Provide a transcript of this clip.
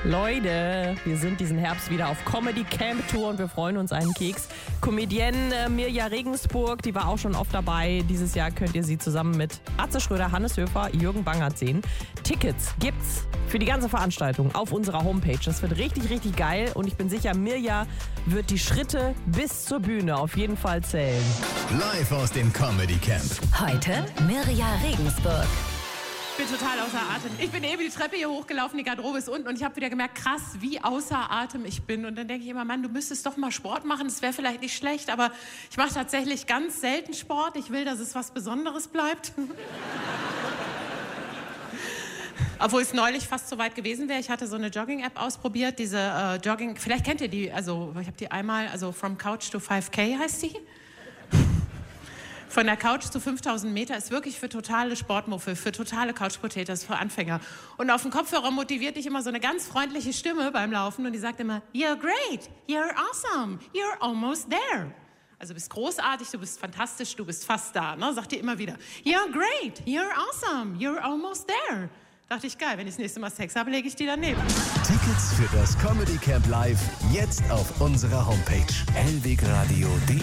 Leute, wir sind diesen Herbst wieder auf Comedy Camp Tour und wir freuen uns einen Keks. Comedienne Mirja Regensburg, die war auch schon oft dabei. Dieses Jahr könnt ihr sie zusammen mit Atze Schröder, Hannes Höfer, Jürgen Bangert sehen. Tickets gibt's für die ganze Veranstaltung auf unserer Homepage. Das wird richtig, richtig geil und ich bin sicher, Mirja wird die Schritte bis zur Bühne auf jeden Fall zählen. Live aus dem Comedy Camp. Heute Mirja Regensburg. Ich bin total außer Atem. Ich bin eben die Treppe hier hochgelaufen, die Garderobe ist unten und ich habe wieder gemerkt, krass, wie außer Atem ich bin. Und dann denke ich immer, Mann, du müsstest doch mal Sport machen, das wäre vielleicht nicht schlecht, aber ich mache tatsächlich ganz selten Sport. Ich will, dass es was Besonderes bleibt. Obwohl es neulich fast so weit gewesen wäre. Ich hatte so eine Jogging-App ausprobiert, diese Jogging, vielleicht kennt ihr die, also ich habe die einmal, also From Couch to 5K heißt die. Von der Couch zu 5000 Meter ist wirklich für totale Sportmuffel, für totale Couch-Potatoes, für Anfänger. Und auf dem Kopfhörer motiviert dich immer so eine ganz freundliche Stimme beim Laufen und die sagt immer, you're great, you're awesome, you're almost there. Also du bist großartig, du bist fantastisch, du bist fast da. Ne? Sagt dir immer wieder, you're great, you're awesome, you're almost there. Dachte ich, geil, wenn ich das nächste Mal Sex habe, lege ich die daneben. Tickets für das Comedy Camp Live jetzt auf unserer Homepage lwegradio.de.